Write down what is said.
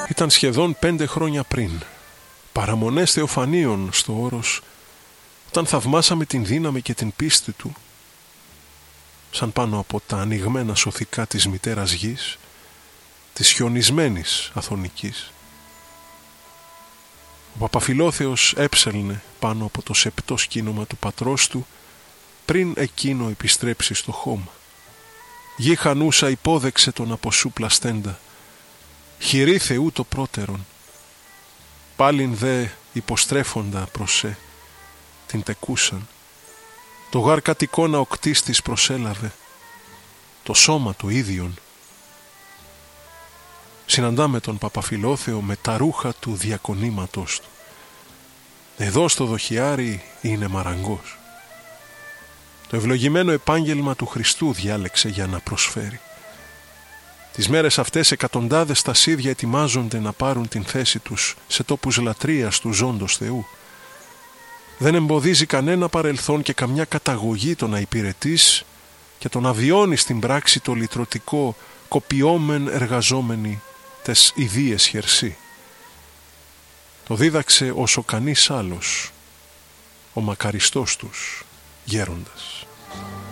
Ήταν σχεδόν 5 χρόνια πριν, παραμονές Θεοφανίων στο Όρος, όταν θαυμάσαμε την δύναμη και την πίστη του, σαν πάνω από τα ανοιγμένα σωθικά της μητέρας γης, της χιονισμένης Αθωνικής. Ο Παπαφιλόθεος έψελνε πάνω από το σεπτό σκήνομα του πατρός του, πριν εκείνο επιστρέψει στο χώμα. Γη χανούσα υπόδεξε τον από σου πλαστέντα, χειρή Θεού το πρώτερον. Πάλιν δε υποστρέφοντα προσέ, την τεκούσαν. Το γάρ κατ' εικόνα ο κτίστης προσέλαβε, το σώμα του ίδιον. Συναντάμε τον Παπαφιλόθεο με τα ρούχα του διακονήματος του. Εδώ στο δοχιάρι είναι μαραγκός. Το ευλογημένο επάγγελμα του Χριστού διάλεξε για να προσφέρει. Τις μέρες αυτές εκατοντάδες στασίδια ετοιμάζονται να πάρουν την θέση τους σε τόπους λατρείας του ζώντος Θεού. Δεν εμποδίζει κανένα παρελθόν και καμιά καταγωγή το να υπηρετείς και το να βιώνεις στην πράξη το λυτρωτικό κοπιόμεν εργαζόμενοι τες ιδίες χερσί. Το δίδαξε όσο κανείς άλλος ο μακαριστός τους γέροντας.